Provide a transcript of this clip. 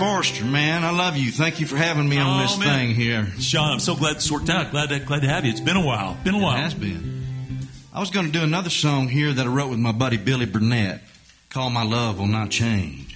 Forrester, man. I love you. Thank you for having me on this thing here. Sean, I'm so glad it's worked out. Glad to have you. It's been a while. It has been. I was going to do another song here that I wrote with my buddy Billy Burnett called My Love Will Not Change.